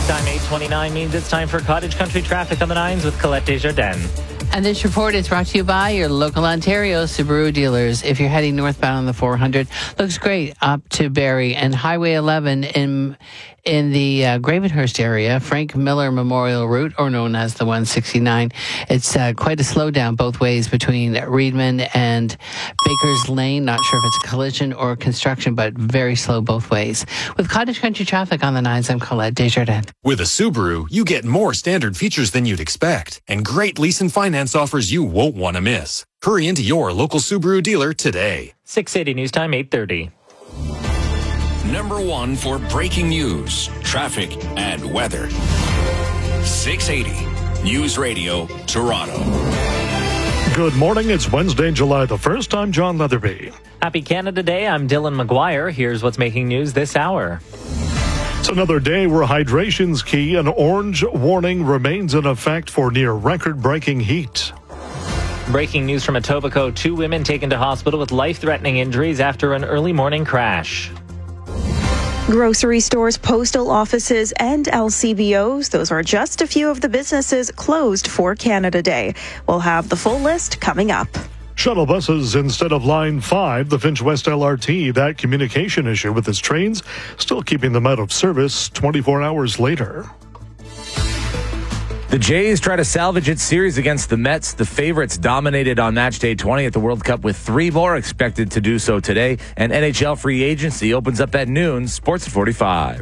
Time 8:29 means it's time for Cottage Country Traffic on the 9s with Colette Desjardins. And this report is brought to you by your local Ontario Subaru dealers. If you're heading northbound on the 400, looks great up to Barrie and Highway 11 in the Gravenhurst area, Frank Miller Memorial Route, or known as the 169. It's quite a slowdown both ways between Reedman and Baker's Lane. Not sure if it's a collision or construction, but very slow both ways. With Cottage Country Traffic on the 9s, I'm Colette Desjardins. With a Subaru, you get more standard features than you'd expect and great lease and finance offers you won't want to miss. Hurry into your local Subaru dealer today. 680 News Time 8:30. Number one for breaking news, traffic, and weather. 680 News Radio, Toronto. Good morning. It's Wednesday, July the 1st. I'm John Leatherby. Happy Canada Day. I'm Dylan McGuire. Here's what's making news this hour. It's another day where hydration's key. An orange warning remains in effect for near record-breaking heat. Breaking news from Etobicoke. 2 women taken to hospital with life-threatening injuries after an early morning crash. Grocery stores, postal offices, and LCBOs. Those are just a few of the businesses closed for Canada Day. We'll have the full list coming up. Shuttle buses instead of Line 5, the Finch West LRT, that communication issue with its trains, still keeping them out of service 24 hours later. The Jays try to salvage its series against the Mets. The favorites dominated on match day 20 at the World Cup with 3 more expected to do so today. And NHL free agency opens up at noon. Sports at 45.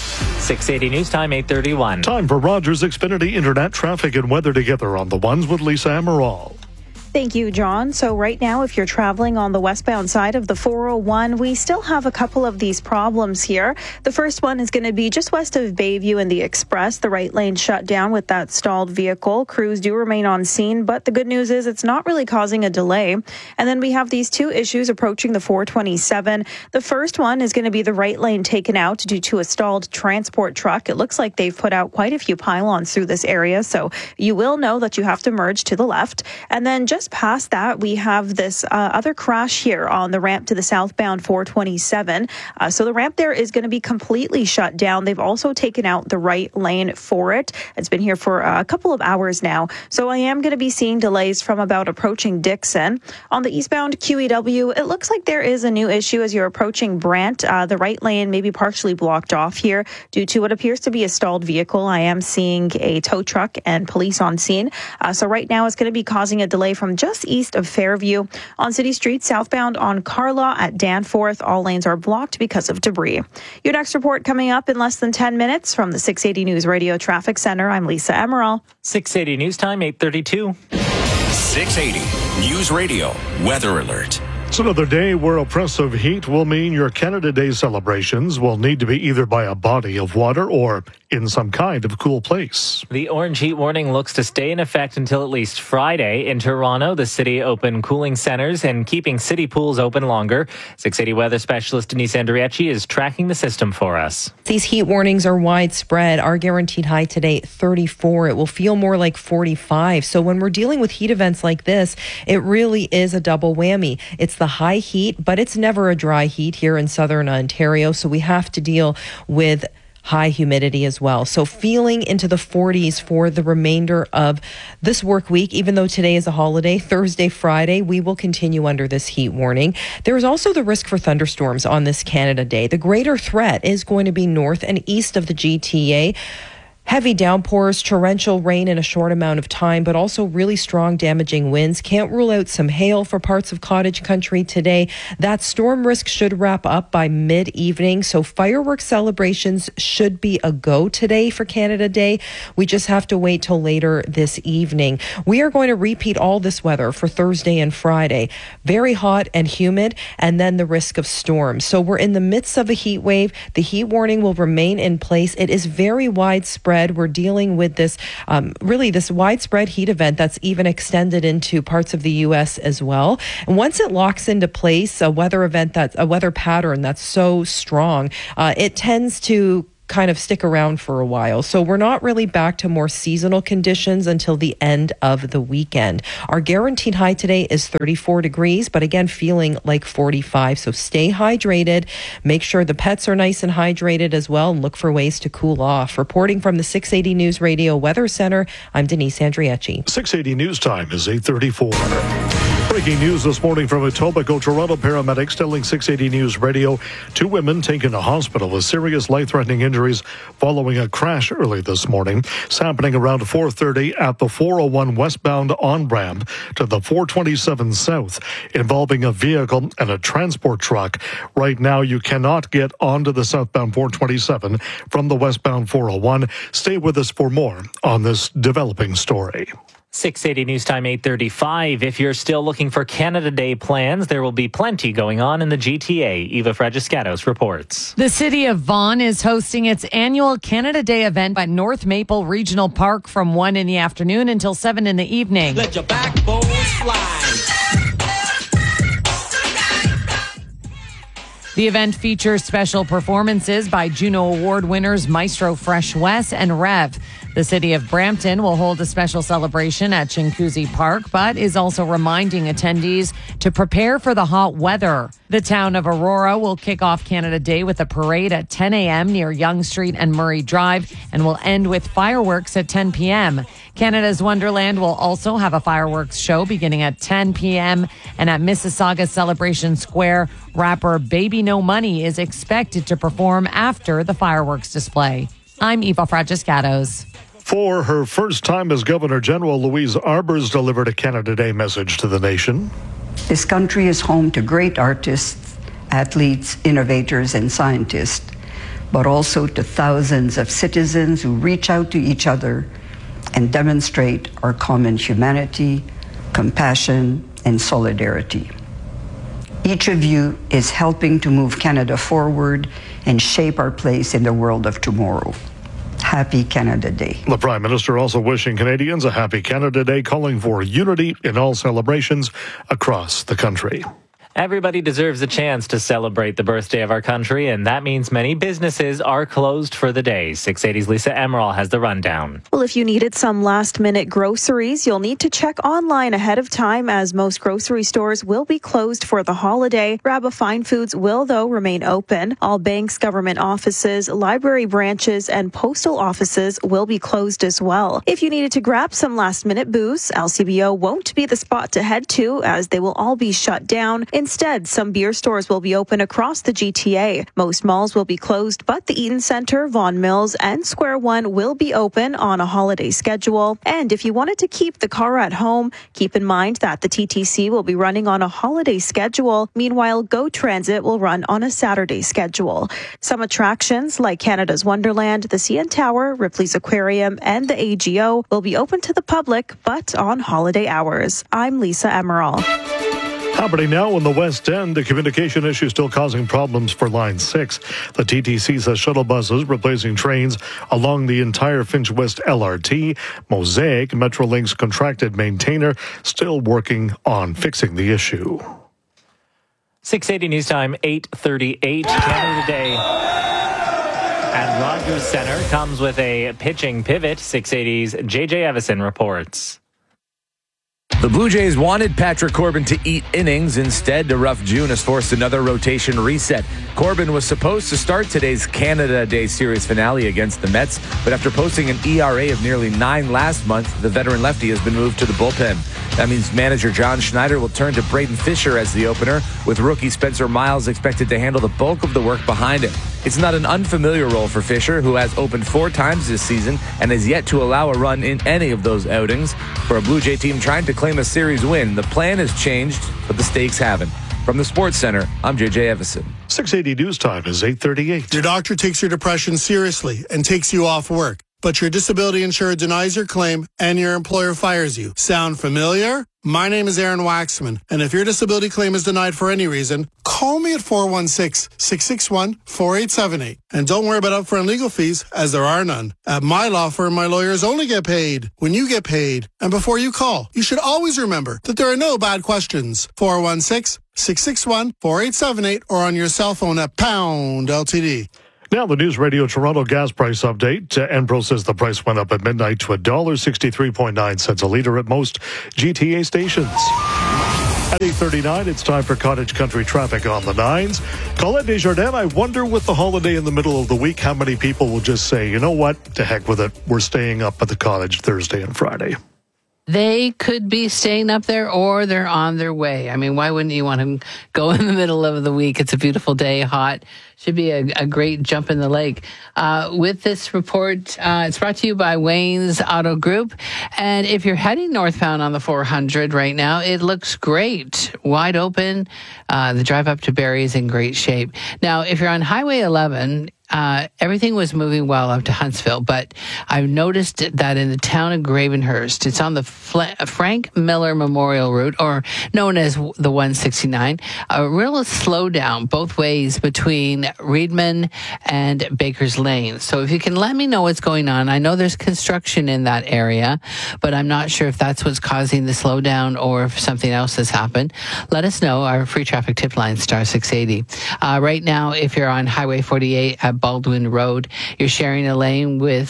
680 News Time 8:31. Time for Rogers Xfinity Internet traffic and weather together on the ones with Lisa Amaral. Thank you, John. So right now, if you're traveling on the westbound side of the 401, we still have a couple of these problems here. The first one is going to be just west of Bayview in the Express. The right lane shut down with that stalled vehicle. Crews do remain on scene, but the good news is it's not really causing a delay. And then we have these 2 issues approaching the 427. The first one is going to be the right lane taken out due to a stalled transport truck. It looks like they've put out quite a few pylons through this area, so you will know that you have to merge to the left. And then just past that, we have this other crash here on the ramp to the southbound 427. So the ramp there is going to be completely shut down. They've also taken out the right lane for it. It's been here for a couple of hours now. So I am going to be seeing delays from about approaching Dixon. On the eastbound QEW, it looks like there is a new issue as you're approaching Brant. The right lane may be partially blocked off here due to what appears to be a stalled vehicle. I am seeing a tow truck and police on scene. So right now it's going to be causing a delay from just east of Fairview. On City Street, southbound on Carlaw at Danforth, all lanes are blocked because of debris. Your next report coming up in less than 10 minutes from the 680 News Radio Traffic Center. I'm Lisa Amaral. 680 News Time 8:32. 680 News Radio Weather Alert. It's another day where oppressive heat will mean your Canada Day celebrations will need to be either by a body of water or in some kind of cool place. The orange heat warning looks to stay in effect until at least Friday. In Toronto, the city opened cooling centers and keeping city pools open longer. 680 weather specialist Denise Andriecci is tracking the system for us. These heat warnings are widespread. Our guaranteed high today, 34. It will feel more like 45. So when we're dealing with heat events like this, it really is a double whammy. It's the high heat, but it's never a dry heat here in southern Ontario. So we have to deal with high humidity as well. So feeling into the 40s for the remainder of this work week, even though today is a holiday, Thursday, Friday, we will continue under this heat warning. There is also the risk for thunderstorms on this Canada Day. The greater threat is going to be north and east of the GTA. Heavy downpours, torrential rain in a short amount of time, but also really strong damaging winds. Can't rule out some hail for parts of Cottage Country today. That storm risk should wrap up by mid-evening, so fireworks celebrations should be a go today for Canada Day. We just have to wait till later this evening. We are going to repeat all this weather for Thursday and Friday. Very hot and humid, and then the risk of storms. So we're in the midst of a heat wave. The heat warning will remain in place. It is very widespread. We're dealing with this, really this widespread heat event that's even extended into parts of the U.S. as well. And once it locks into place, a weather pattern that's so strong, it tends to kind of stick around for a while. So we're not really back to more seasonal conditions until the end of the weekend. Our guaranteed high today is 34 degrees, but again, feeling like 45. So stay hydrated. Make sure the pets are nice and hydrated as well, and look for ways to cool off. Reporting from the 680 News Radio Weather Center, I'm Denise Andriechi. 680 News Time is 8:34. Breaking news this morning from Etobicoke. Toronto paramedics telling 680 News Radio 2 women taken to hospital with serious life-threatening injuries following a crash early this morning. It's happening around 4:30 at the 401 westbound on-ramp to the 427 south, involving a vehicle and a transport truck. Right now, you cannot get onto the southbound 427 from the westbound 401. Stay with us for more on this developing story. 680 News Time 8:35. If you're still looking for Canada Day plans, there will be plenty going on in the GTA. Eva Fragiscatos reports. The city of Vaughan is hosting its annual Canada Day event at North Maple Regional Park from 1 in the afternoon until 7 in the evening. Let your backbone fly. The event features special performances by Juno Award winners Maestro Fresh Wes and Rev. The city of Brampton will hold a special celebration at Chinguacousy Park, but is also reminding attendees to prepare for the hot weather. The town of Aurora will kick off Canada Day with a parade at 10 a.m. near Yonge Street and Murray Drive, and will end with fireworks at 10 p.m. Canada's Wonderland will also have a fireworks show beginning at 10 p.m. And at Mississauga Celebration Square, rapper Baby No Money is expected to perform after the fireworks display. I'm Eva Fragiscatos. For her first time as Governor General, Louise Arbors delivered a Canada Day message to the nation. This country is home to great artists, athletes, innovators, and scientists, but also to thousands of citizens who reach out to each other and demonstrate our common humanity, compassion, and solidarity. Each of you is helping to move Canada forward and shape our place in the world of tomorrow. Happy Canada Day. The Prime Minister also wishing Canadians a happy Canada Day, calling for unity in all celebrations across the country. Everybody deserves a chance to celebrate the birthday of our country, and that means many businesses are closed for the day. 680's Lisa Emerald has the rundown. Well, if you needed some last-minute groceries, you'll need to check online ahead of time, as most grocery stores will be closed for the holiday. Rabba Fine Foods will, though, remain open. All banks, government offices, library branches, and postal offices will be closed as well. If you needed to grab some last-minute booze, LCBO won't be the spot to head to, as they will all be shut down. Instead, some beer stores will be open across the GTA. Most malls will be closed, but the Eaton Centre, Vaughan Mills, and Square One will be open on a holiday schedule. And if you wanted to keep the car at home, keep in mind that the TTC will be running on a holiday schedule. Meanwhile, GO Transit will run on a Saturday schedule. Some attractions like Canada's Wonderland, the CN Tower, Ripley's Aquarium, and the AGO will be open to the public, but on holiday hours. I'm Lisa Emerald. Happening now in the West End, the communication issue still causing problems for Line 6. The TTC says shuttle buses replacing trains along the entire Finch West LRT. Mosaic, Metrolink's contracted maintainer, still working on fixing the issue. 680 News Time, 8:38. Canada Day at Rogers Centre comes with a pitching pivot. 680's JJ Evison reports. The Blue Jays wanted Patrick Corbin to eat innings. Instead, a rough June has forced another rotation reset. Corbin was supposed to start today's Canada Day series finale against the Mets, but after posting an ERA of nearly 9 last month, the veteran lefty has been moved to the bullpen. That means manager John Schneider will turn to Braden Fisher as the opener, with rookie Spencer Miles expected to handle the bulk of the work behind him. It's not an unfamiliar role for Fisher, who has opened 4 times this season and has yet to allow a run in any of those outings. For a Blue Jay team trying to claim a series win, the plan has changed, but the stakes haven't. From the Sports Center, I'm JJ Evison. 680 News Time is 8:38. Your doctor takes your depression seriously and takes you off work, but your disability insurer denies your claim and your employer fires you. Sound familiar? My name is Aaron Waxman, and if your disability claim is denied for any reason, call me at 416-661-4878. And don't worry about upfront legal fees, as there are none. At my law firm, my lawyers only get paid when you get paid. And before you call, you should always remember that there are no bad questions. 416-661-4878 or on your cell phone at #LTD. Now, the News Radio Toronto gas price update. Enpro says the price went up at midnight to $1.63.9 a litre at most GTA stations. At 8:39, it's time for Cottage Country traffic on the 9s. Colette Desjardins, I wonder with the holiday in the middle of the week, how many people will just say, you know what, to heck with it, we're staying up at the cottage Thursday and Friday. They could be staying up there or they're on their way. I mean, why wouldn't you want to go in the middle of the week? It's a beautiful day, hot. Should be a great jump in the lake. With this report, it's brought to you by Wayne's Auto Group. And if you're heading northbound on the 400 right now, it looks great. Wide open. The drive up to Barrie is in great shape. Now, if you're on Highway 11, everything was moving well up to Huntsville, but I've noticed that in the town of Gravenhurst, it's on the Frank Miller Memorial Route, or known as the 169, a real slowdown both ways between Reedman and Baker's Lane. So if you can let me know what's going on. I know there's construction in that area, but I'm not sure if that's what's causing the slowdown or if something else has happened. Let us know. Our free traffic tip line, star 680. Right now, if you're on Highway 48 at Baldwin Road, you're sharing a lane with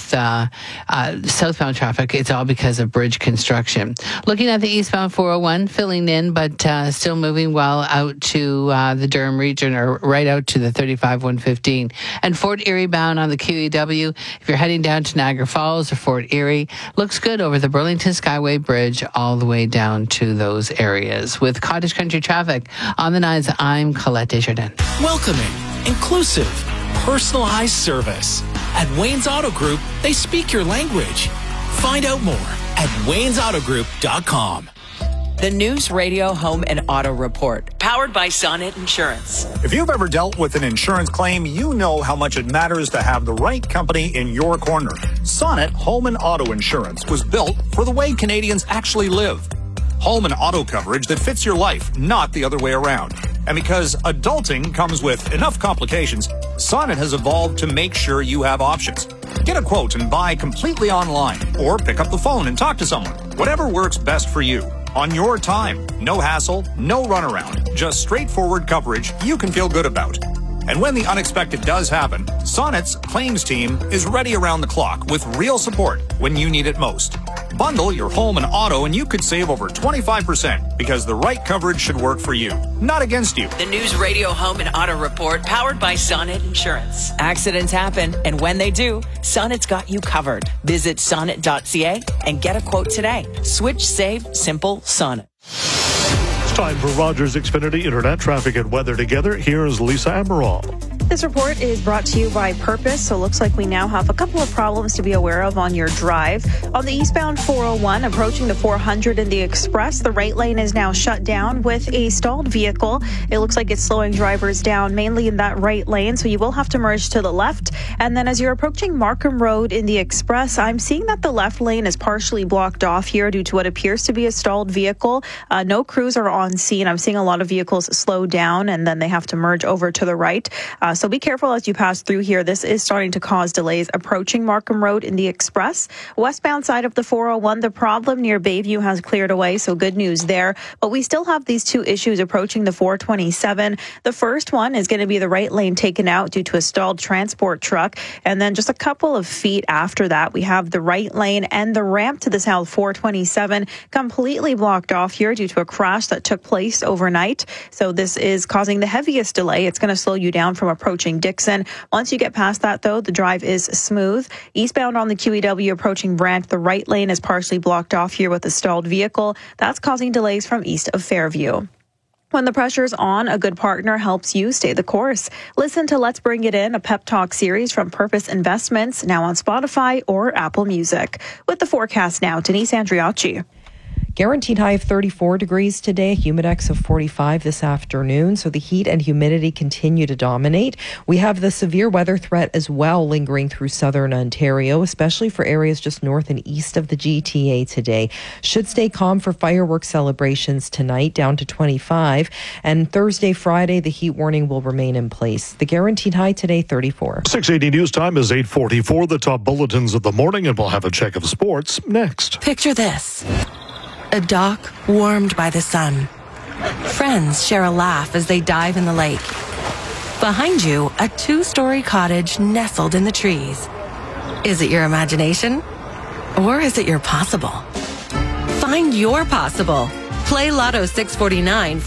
southbound traffic. It's all because of bridge construction. Looking at the eastbound 401, filling in, but still moving well out to the Durham region, or right out to the 35-115. And Fort Erie bound on the QEW. If you're heading down to Niagara Falls or Fort Erie, looks good over the Burlington Skyway Bridge all the way down to those areas. With Cottage Country traffic on the 9s, I'm Colette Desjardins. Welcoming, inclusive, personalized service. At Wayne's Auto Group, they speak your language. Find out more at waynesautogroup.com. The News Radio Home and Auto Report, powered by Sonnet Insurance. If you've ever dealt with an insurance claim, you know how much it matters to have the right company in your corner. Sonnet Home and Auto Insurance was built for the way Canadians actually live. Home and auto coverage that fits your life, not the other way around. And because adulting comes with enough complications, Sonnet has evolved to make sure you have options. Get a quote and buy completely online, or pick up the phone and talk to someone. Whatever works best for you. On your time. No hassle, no runaround. Just straightforward coverage you can feel good about. And when the unexpected does happen, Sonnet's claims team is ready around the clock with real support when you need it most. Bundle your home and auto and you could save over 25% because the right coverage should work for you, not against you. The News Radio Home and Auto Report, powered by Sonnet Insurance. Accidents happen, and when they do, Sonnet's got you covered. Visit sonnet.ca and get a quote today. Switch, save, simple, Sonnet. It's time for Rogers Xfinity Internet traffic and weather together. Here's Lisa Amaral. This report is brought to you by Purpose, so it looks like we now have a couple of problems to be aware of on your drive. On the eastbound 401, approaching the 400 in the Express, the right lane is now shut down with a stalled vehicle. It looks like it's slowing drivers down, mainly in that right lane, so you will have to merge to the left. And then as you're approaching Markham Road in the Express, I'm seeing that the left lane is partially blocked off here due to what appears to be a stalled vehicle. No crews are on scene. I'm seeing a lot of vehicles slow down, and then they have to merge over to the right. So be careful as you pass through here. This is starting to cause delays approaching Markham Road in the Express. Westbound side of the 401, the problem near Bayview has cleared away, so good news there. But we still have these two issues approaching the 427. The first one is going to be the right lane taken out due to a stalled transport truck. And then just a couple of feet after that, we have the right lane and the ramp to the south 427 completely blocked off here due to a crash that took place overnight. So this is causing the heaviest delay. It's going to slow you down from approaching Dixon. Once you get past that, though, the drive is smooth. Eastbound on the QEW approaching Brant, the right lane is partially blocked off here with a stalled vehicle. That's causing delays from east of Fairview. When the pressure's on, a good partner helps you stay the course. Listen to Let's Bring It In, a pep talk series from Purpose Investments, now on Spotify or Apple Music. With the forecast now, Denise Andriacci. Guaranteed high of 34 degrees today, humidex of 45 this afternoon. So the heat and humidity continue to dominate. We have the severe weather threat as well lingering through southern Ontario, especially for areas just north and east of the GTA today. Should stay calm for fireworks celebrations tonight, down to 25. And Thursday, Friday, the heat warning will remain in place. The guaranteed high today, 34. 680 News Time is 8:44. The top bulletins of the morning, and we'll have a check of sports next. Picture this. A dock warmed by the sun. Friends share a laugh as they dive in the lake. Behind you, a 2-story cottage nestled in the trees. Is it your imagination? Or is it your possible? Find your possible. Play Lotto 649